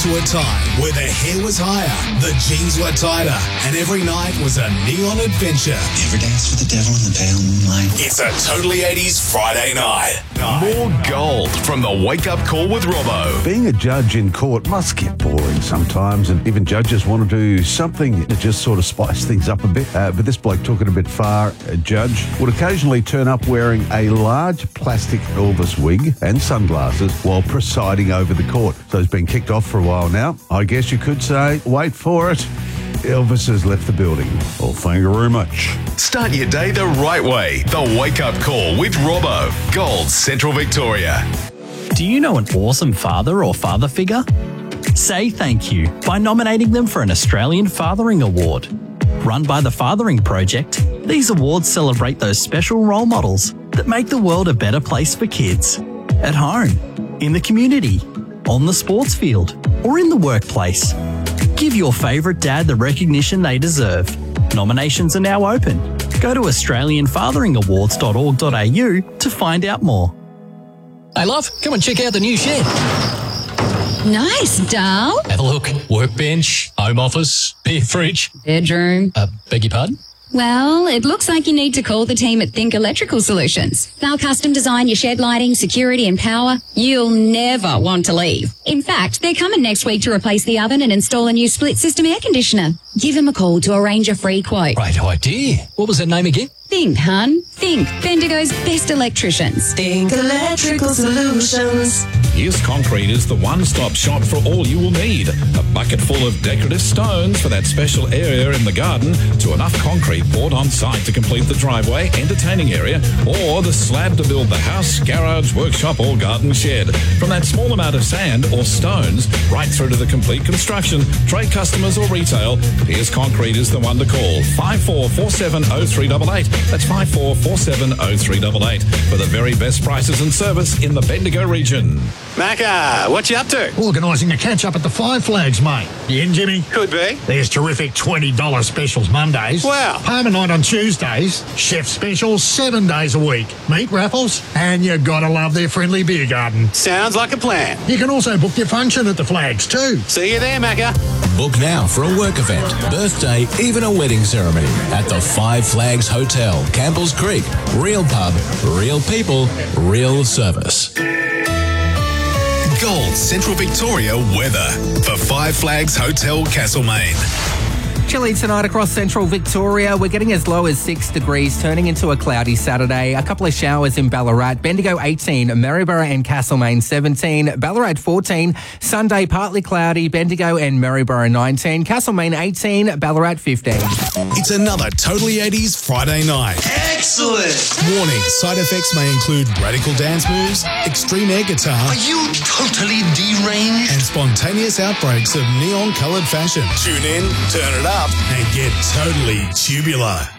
to a time where the hair was higher, the jeans were tighter, and every night was a neon adventure. Ever dance with the devil in the pale moonlight? It's a Totally 80s Friday night. More gold from the Wake Up Call with Robbo. Being a judge in court must get boring sometimes, and even judges want to do something to just sort of spice things up a bit. But this bloke took it a bit far. A judge would occasionally turn up wearing a large plastic Elvis wig and sunglasses while presiding over the court. So he's been kicked off for a while now. I guess you could say, wait for it, Elvis has left the building. Well, thank you very much. Start your day the right way. The Wake Up Call with Robbo. Gold, Central Victoria. Do you know an awesome father or father figure? Say thank you by nominating them for an Australian Fathering Award. Run by the Fathering Project, these awards celebrate those special role models that make the world a better place for kids. At home, in the community, on the sports field, or in the workplace. Give your favourite dad the recognition they deserve. Nominations are now open. Go to australianfatheringawards.org.au to find out more. Hey, love, come and check out the new shed. Nice, doll. Have a look. Workbench, home office, beer fridge. Bedroom. Beg your pardon? Well, it looks like you need to call the team at Think Electrical Solutions. They'll custom design your shed lighting, security and power. You'll never want to leave. In fact, they're coming next week to replace the oven and install a new split system air conditioner. Give them a call to arrange a free quote. Great idea. What was her name again? Think, hun. Think. Bendigo's best electricians. Think Electrical Solutions. Pierce Concrete is the one-stop shop for all you will need. A bucket full of decorative stones for that special area in the garden, to enough concrete poured on site to complete the driveway, entertaining area, or the slab to build the house, garage, workshop or garden shed. From that small amount of sand or stones right through to the complete construction, trade customers or retail, Pierce Concrete is the one to call. 54470388. That's 54470388 for the very best prices and service in the Bendigo region. Macca, what you up to? Organising a catch-up at the Five Flags, mate. You in, Jimmy? Could be. There's terrific $20 specials Mondays. Wow. Parma night on Tuesdays. Chef specials 7 days a week. Meat raffles. And you gotta love their friendly beer garden. Sounds like a plan. You can also book your function at the Flags too. See you there, Macca. Book now for a work event, birthday, even a wedding ceremony at the Five Flags Hotel, Campbell's Creek. Real pub, real people, real service. Gold Central Victoria weather for Five Flags Hotel, Castlemaine. Chilly tonight across central Victoria. We're getting as low as 6 degrees, turning into a cloudy Saturday. A couple of showers in Ballarat. Bendigo 18, Maryborough and Castlemaine 17, Ballarat 14. Sunday partly cloudy, Bendigo and Maryborough 19, Castlemaine 18, Ballarat 15. It's another Totally 80s Friday night. Excellent! Warning, side effects may include radical dance moves, extreme air guitar, Are you totally deranged? and spontaneous outbreaks of neon-coloured fashion. Tune in, turn it up, and get totally tubular.